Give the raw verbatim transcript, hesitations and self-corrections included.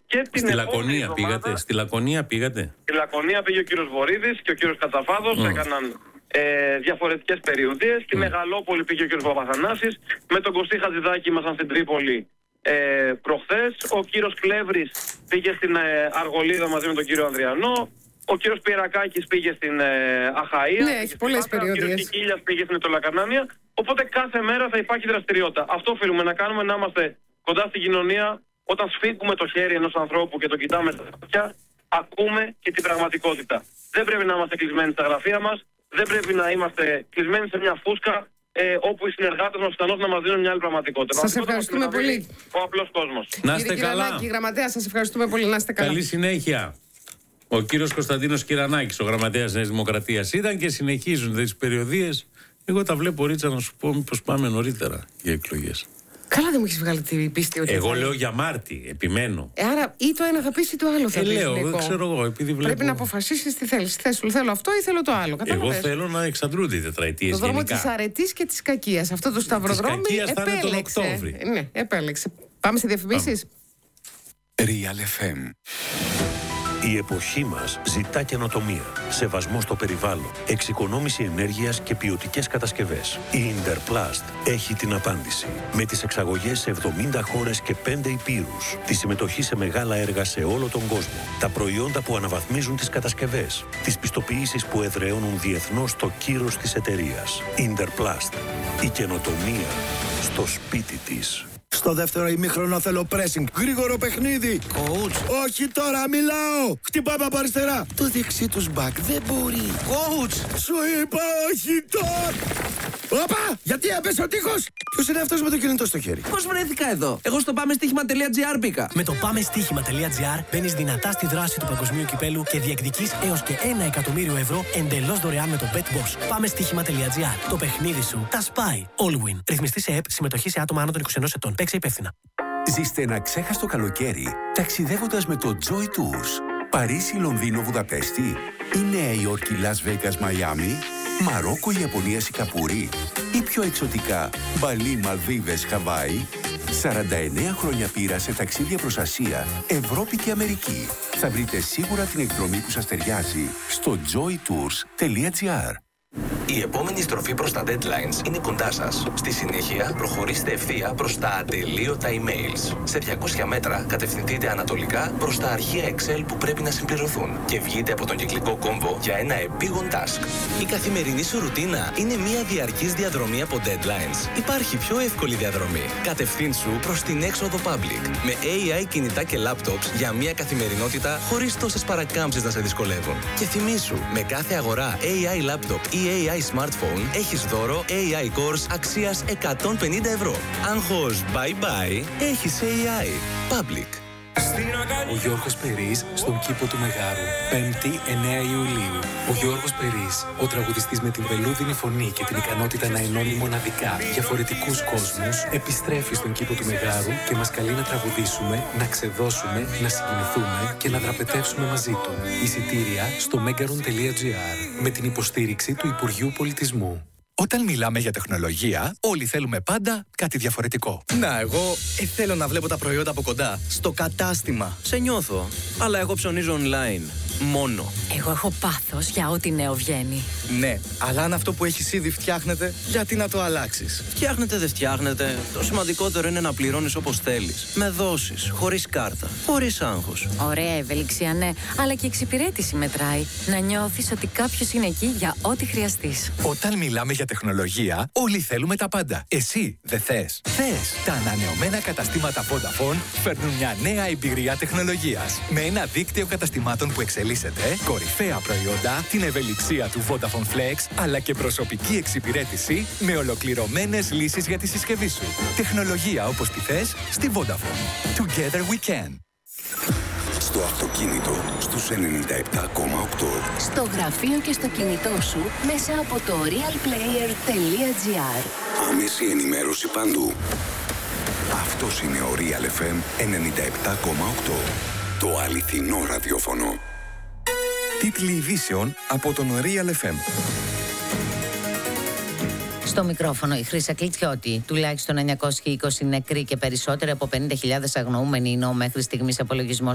και την Στη Λακωνία εβδομάδα, πήγατε, στη Λακωνία πήγατε. Στη Λακωνία πήγε ο κύριος Βορίδης και ο κύριος Κατσαφάδος, mm. έκαναν ε, διαφορετικές περιοδίες. Στη mm. Μεγαλόπολη πήγε ο κύριος Παπαθανάσης, με τον Κωστή Χατζηδάκη ήμασταν στην Τρίπολη ε, προχθές. Ο κύριος Κλεύρης πήγε στην ε, Αργολίδα μαζί με τον κύριο Ανδριανό. Ο κύριος Πιερακάκης πήγε στην ε, Αχαΐα. Ναι, έχει πολλές περιοδίες. Ο κύριος Κικίλιας πήγε στην Ετωλακαρνάνια. Οπότε κάθε μέρα θα υπάρχει δραστηριότητα. Αυτό οφείλουμε να κάνουμε, να είμαστε κοντά στην κοινωνία. Όταν σφίγγουμε το χέρι ενός ανθρώπου και το κοιτάμε στα μάτια, ακούμε και την πραγματικότητα. Δεν πρέπει να είμαστε κλεισμένοι στα γραφεία μας, δεν πρέπει να είμαστε κλεισμένοι σε μια φούσκα ε, όπου οι συνεργάτες μας πιθανώς να μας δίνουν μια άλλη πραγματικότητα. Σας ευχαριστούμε πολύ. Ο απλός κόσμος. Να είστε Κύριε καλά. Κυρανάκη, γραμματέα, σας ευχαριστούμε πολύ. Να είστε καλά. Καλή συνέχεια. Ο κύριος Κωνσταντίνος Κυρανάκης, ο γραμματέας Νέας Δημοκρατίας, ήταν και συνεχίζουν τις περιοδίες. Εγώ τα βλέπω, Ρίτσα, να σου πω μήπως πάμε νωρίτερα για εκλογές. Καλά, δεν μου έχει βγάλει την πίστη ότι. Εγώ θα... λέω για Μάρτι, επιμένω. Ε, άρα ή το ένα θα πει ή το άλλο θα ε, πει. Λέω, δεν ξέρω εγώ, επειδή βλέπω. Πρέπει να αποφασίσει τι θέλει. Θέλω αυτό ή θέλω το άλλο. Εγώ θέλω να εξαντλούνται οι τετραετίες. Το δρόμο της αρετής και της κακίας. Αυτό το σταυροδρόμι επέλεξε. Τον Οκτώβρη. Ναι, επέλεξε. Πάμε σε διαφημίσεις. Real εφ εμ. Η εποχή μας ζητά καινοτομία, σεβασμό στο περιβάλλον, εξοικονόμηση ενέργειας και ποιοτικές κατασκευές. Η Interplast έχει την απάντηση. Με τις εξαγωγές σε εβδομήντα χώρες και πέντε υπήρους, τη συμμετοχή σε μεγάλα έργα σε όλο τον κόσμο, τα προϊόντα που αναβαθμίζουν τις κατασκευές, τις πιστοποιήσεις που εδραιώνουν διεθνώς το κύρος της εταιρείας. Interplast. Η καινοτομία στο σπίτι της. Στο δεύτερο ημίχρονο θέλω pressing. Γρήγορο παιχνίδι. Coach. Όχι τώρα, μιλάω. Χτυπάμε από αριστερά. Το δεξί τους μπακ δεν μπορεί. Coach. Σου είπα όχι τώρα. Όπα, γιατί έπεσε ο τείχος. Ποιος είναι αυτός με το κινητό στο χέρι. Πώς βρέθηκα εδώ. Εγώ στο πάμε στοίχημα τελεία τζι άρ μπήκα. Με το πάμε στοίχημα τελεία τζι άρ μπαίνεις δυνατά στη δράση του παγκοσμίου κυπέλου και διεκδικείς έως και ένα εκατομμύριο ευρώ εντελώς δωρεάν με το BetBoss. Πάμε στοίχημα τελεία τζι άρ. Το παιχνίδι σου τα σπάει. Allwin. Ρυθμιστή σε ΕΠ, συμμετοχή σε άτομα άνω των είκοσι ενός ετών. Παίξε υπεύθυνα. Ζήστε ένα ξέχαστο καλοκαίρι ταξιδεύοντας με το Joy Tours. Παρίσι, Λονδίνο, Βουδαπέστη ή Νέα Υόρκη, Λας Βέγκας, Μαϊάμι, Μαρόκο, Ιαπωνία, Σιγκαπούρη ή πιο εξωτικά Μπαλί, Μαλδίβες, Χαβάη. σαράντα εννέα χρόνια πείρα σε ταξίδια προς Ασία, Ευρώπη και Αμερική. Θα βρείτε σίγουρα την εκδρομή που σας ταιριάζει στο joy tours τελεία τζι άρ. Η επόμενη στροφή προς τα deadlines είναι κοντά σας. Στη συνέχεια, προχωρήστε ευθεία προς τα ατελείωτα emails. Σε διακόσια μέτρα, κατευθυνθείτε ανατολικά προς τα αρχεία Excel που πρέπει να συμπληρωθούν και βγείτε από τον κυκλικό κόμβο για ένα επίγον task. Η καθημερινή σου ρουτίνα είναι μια διαρκής διαδρομή από deadlines. Υπάρχει πιο εύκολη διαδρομή. Κατευθύνσου προς την έξοδο public. Με έι άι κινητά και laptops για μια καθημερινότητα χωρίς τόσες παρακάμψεις να σε δυσκολεύουν. Και θυμήσου, με κάθε αγορά έι άι laptop ή έι άι smartphone έχεις δώρο έι άι Cores αξίας εκατόν πενήντα ευρώ. Άγχος bye bye, έχεις έι άι. Public. Ο Γιώργος Περής στον κήπο του Μεγάρου, πέμπτη εννέα Ιουλίου. Ο Γιώργος Περής, ο τραγουδιστής με την βελούδινη φωνή και την ικανότητα να ενώνει μοναδικά διαφορετικούς κόσμους, επιστρέφει στον κήπο του Μεγάρου και μας καλεί να τραγουδήσουμε, να ξεδώσουμε, να συγκινηθούμε και να δραπετεύσουμε μαζί του. Εισιτήρια στο megaron τελεία τζι άρ με την υποστήριξη του Υπουργείου Πολιτισμού. Όταν μιλάμε για τεχνολογία, όλοι θέλουμε πάντα κάτι διαφορετικό. Να, εγώ ε, θέλω να βλέπω τα προϊόντα από κοντά, στο κατάστημα. Σε νιώθω, αλλά εγώ ψωνίζω online. Μόνο. Εγώ έχω πάθος για ό,τι νέο βγαίνει. Ναι, αλλά αν αυτό που έχεις ήδη φτιάχνεται, γιατί να το αλλάξεις. Φτιάχνεται, δεν φτιάχνεται. Το σημαντικότερο είναι να πληρώνεις όπως θέλεις. Με δόσεις, χωρίς κάρτα, χωρίς άγχος. Ωραία ευελιξία, ναι, αλλά και εξυπηρέτηση μετράει. Να νιώθεις ότι κάποιος είναι εκεί για ό,τι χρειαστείς. Όταν μιλάμε για τεχνολογία, όλοι θέλουμε τα πάντα. Εσύ δεν θες. Θες. Τα ανανεωμένα καταστήματα Vodafone φέρνουν μια νέα εμπειρία τεχνολογίας. Με ένα δίκτυο καταστημάτων που εξελίσσεται, κορυφαία προϊόντα, την ευελιξία του Vodafone Flex, αλλά και προσωπική εξυπηρέτηση με ολοκληρωμένες λύσεις για τη συσκευή σου. Τεχνολογία όπως τη θες στη Vodafone. Together we can. Στο αυτοκίνητο, στους ενενήντα επτά κόμμα οκτώ. Στο γραφείο και στο κινητό σου, μέσα από το realplayer τελεία τζι άρ. Άμεση ενημέρωση παντού. Αυτός είναι ο Real εφ εμ ενενήντα επτά κόμμα οκτώ. Το αληθινό ραδιόφωνο. Τίτλοι ειδήσεων από τον Real εφ εμ. Στο μικρόφωνο η Χρύσα Κλιτσιώτη. Τουλάχιστον εννιακόσιοι είκοσι νεκροί και περισσότεροι από πενήντα χιλιάδες αγνοούμενοι είναι ο μέχρι στιγμής απολογισμός